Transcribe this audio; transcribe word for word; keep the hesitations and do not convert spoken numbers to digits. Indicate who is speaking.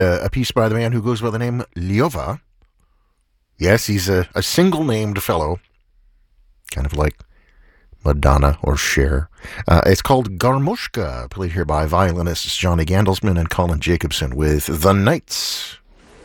Speaker 1: uh, a piece by the man who goes by the name Lyova. Yes, he's a, a single-named fellow, kind of like Madonna or Cher. Uh, it's called Garmushka, played here by violinists Johnny Gandelsman and Colin Jacobson with The Knights.